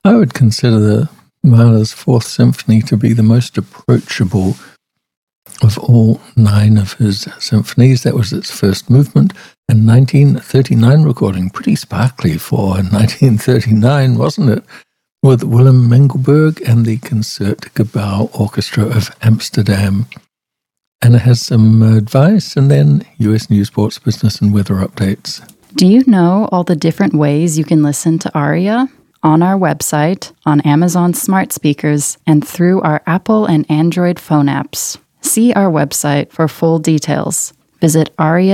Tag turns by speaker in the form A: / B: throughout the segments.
A: I would consider the Mahler's Fourth Symphony to be the most approachable of all 9 of his symphonies. That was its first movement, and 1939 recording. Pretty sparkly for 1939, wasn't it? With Willem Mengelberg and the Concertgebouw Orchestra of Amsterdam. And it has some advice and then US News, Sports, Business and Weather updates.
B: Do you know all the different ways you can listen to ARIA? On our website, on Amazon smart speakers, and through our Apple and Android phone apps. See our website for full details. Visit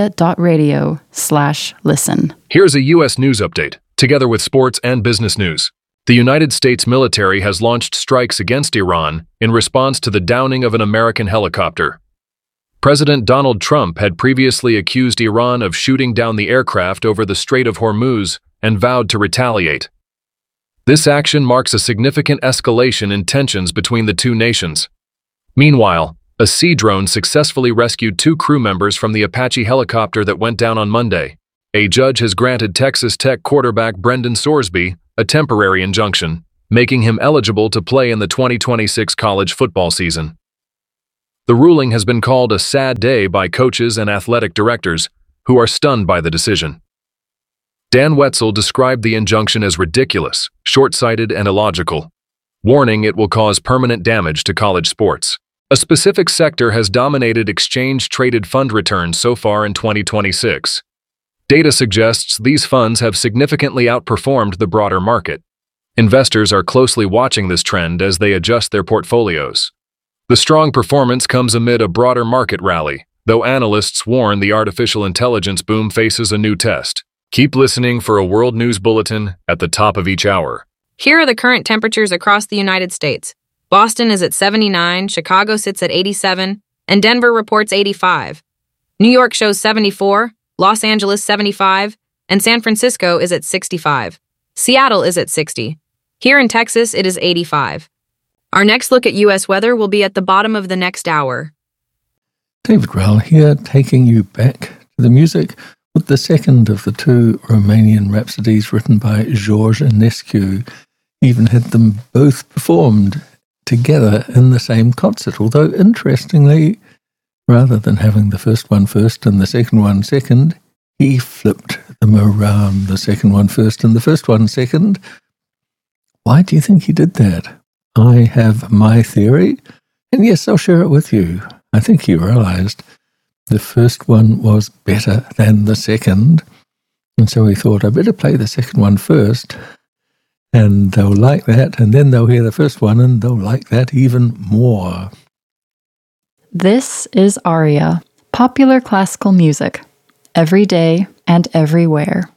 B: aria.radio/listen.
C: Here's a U.S. news update, together with sports and business news. The United States military has launched strikes against Iran in response to the downing of an American helicopter. President Donald Trump had previously accused Iran of shooting down the aircraft over the Strait of Hormuz and vowed to retaliate. This action marks a significant escalation in tensions between the two nations. Meanwhile, a sea drone successfully rescued 2 crew members from the Apache helicopter that went down on Monday. A judge has granted Texas Tech quarterback Brendan Sorsby a temporary injunction, making him eligible to play in the 2026 college football season. The ruling has been called a sad day by coaches and athletic directors, who are stunned by the decision. Dan Wetzel described the injunction as ridiculous, short-sighted, and illogical, warning it will cause permanent damage to college sports. A specific sector has dominated exchange-traded fund returns so far in 2026. Data suggests these funds have significantly outperformed the broader market. Investors are closely watching this trend as they adjust their portfolios. The strong performance comes amid a broader market rally, though analysts warn the artificial intelligence boom faces a new test. Keep listening for a World News Bulletin at the top of each hour.
D: Here are the current temperatures across the United States. Boston is at 79, Chicago sits at 87, and Denver reports 85. New York shows 74, Los Angeles 75, and San Francisco is at 65. Seattle is at 60. Here in Texas, it is 85. Our next look at U.S. weather will be at the bottom of the next hour.
A: David Rowell here, taking you back to the music with the second of the 2 Romanian rhapsodies written by George Enescu. Even had them both performed together in the same concert, although interestingly, rather than having the first one first and the second one second, he flipped them around, the second one first and the first one second. Why do you think he did that? I have my theory, and yes, I'll share it with you. I think he realized the first one was better than the second, and so he thought, I better play the second one first, and they'll like that, and then they'll hear the first one, and they'll like that even more.
B: This is ARIA, popular classical music, every day and everywhere.